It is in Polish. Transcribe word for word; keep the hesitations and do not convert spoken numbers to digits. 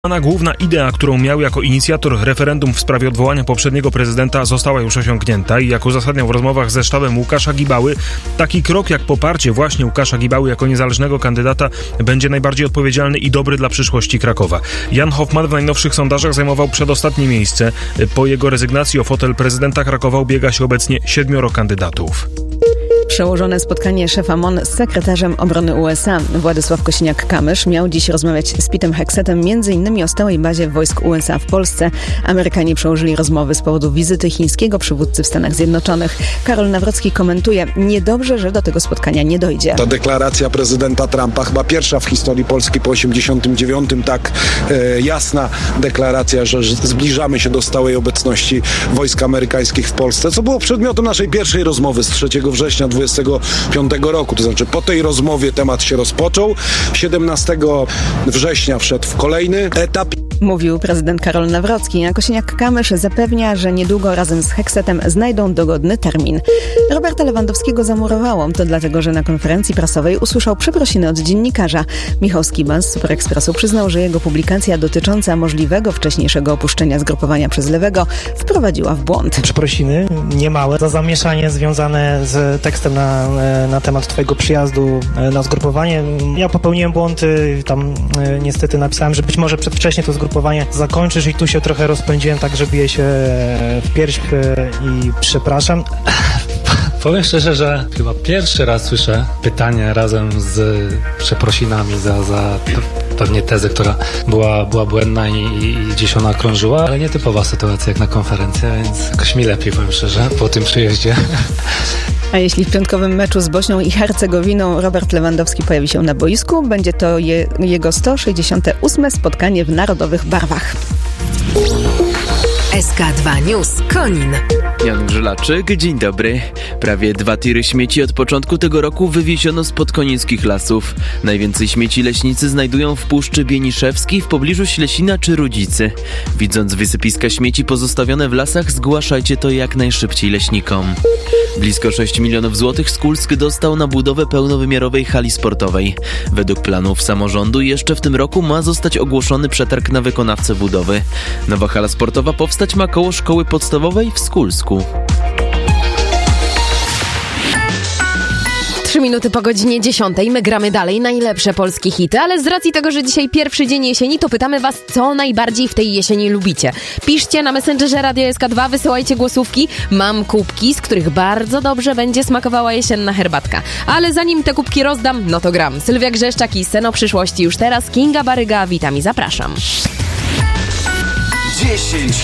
Główna idea, którą miał jako inicjator referendum w sprawie odwołania poprzedniego prezydenta, została już osiągnięta i jak uzasadniał w rozmowach ze sztabem Łukasza Gibały, taki krok jak poparcie właśnie Łukasza Gibały jako niezależnego kandydata będzie najbardziej odpowiedzialny i dobry dla przyszłości Krakowa. Jan Hoffman w najnowszych sondażach zajmował przedostatnie miejsce. Po jego rezygnacji o fotel prezydenta Krakowa ubiega się obecnie siedmioro kandydatów. Przełożone spotkanie szefa M O N z sekretarzem obrony U S A. Władysław Kosiniak-Kamysz miał dziś rozmawiać z Petem Hexetem m.in. o stałej bazie wojsk U S A w Polsce. Amerykanie przełożyli rozmowy z powodu wizyty chińskiego przywódcy w Stanach Zjednoczonych. Karol Nawrocki komentuje: niedobrze, że do tego spotkania nie dojdzie. Ta deklaracja prezydenta Trumpa, chyba pierwsza w historii Polski po osiemdziesiątym dziewiątym, tak e, jasna deklaracja, że zbliżamy się do stałej obecności wojsk amerykańskich w Polsce, co było przedmiotem naszej pierwszej rozmowy z trzeciego września dwudziestego piątego roku. To znaczy po tej rozmowie temat się rozpoczął. siedemnastego września wszedł w kolejny etap. Mówił prezydent Karol Nawrocki, a Kosiniak-Kamysz zapewnia, że niedługo razem z Hexetem znajdą dogodny termin. Roberta Lewandowskiego zamurowało. To dlatego, że na konferencji prasowej usłyszał przeprosiny od dziennikarza. Michał Skiba z Super Expressu przyznał, że jego publikacja dotycząca możliwego wcześniejszego opuszczenia zgrupowania przez Lewego wprowadziła w błąd. Przeprosiny niemałe za zamieszanie związane z tekstem na, na temat twojego przyjazdu na zgrupowanie. Ja popełniłem błąd, tam niestety napisałem, że być może przedwcześnie to zgrupowanie zakończysz i tu się trochę rozpędziłem, tak że biję się w pierś i przepraszam. Powiem szczerze, że chyba pierwszy raz słyszę pytanie razem z przeprosinami za, za pewnie tezę, która była, była błędna i, i gdzieś ona krążyła, ale nietypowa sytuacja jak na konferencji, więc jakoś mi lepiej, powiem szczerze, po tym przyjeździe. A jeśli w piątkowym meczu z Bośnią i Hercegowiną Robert Lewandowski pojawi się na boisku, będzie to je, jego sto sześćdziesiąte ósme spotkanie w narodowych barwach. S K dwa News Konin. Jan Grzylaczyk, dzień dobry. Prawie dwa tiry śmieci od początku tego roku wywieziono spod konińskich lasów. Najwięcej śmieci leśnicy znajdują w Puszczy Bieniszewskiej w pobliżu Ślesina czy Rudzicy. Widząc wysypiska śmieci pozostawione w lasach, zgłaszajcie to jak najszybciej leśnikom. Blisko sześć milionów złotych Skulsk dostał na budowę pełnowymiarowej hali sportowej. Według planów samorządu jeszcze w tym roku ma zostać ogłoszony przetarg na wykonawcę budowy. Nowa hala sportowa powstać ma koło szkoły podstawowej w Skulsku. Trzy minuty po godzinie dziesiątej. My gramy dalej najlepsze polskie hity, ale z racji tego, że dzisiaj pierwszy dzień jesieni, to pytamy was, co najbardziej w tej jesieni lubicie. Piszcie na Messengerze Radio S K dwa, wysyłajcie głosówki. Mam kubki, z których bardzo dobrze będzie smakowała jesienna herbatka. Ale zanim te kubki rozdam, no to gram. Sylwia Grzeszczak i Sen o przyszłości już teraz. Kinga Baryga, witam i zapraszam. dziesięć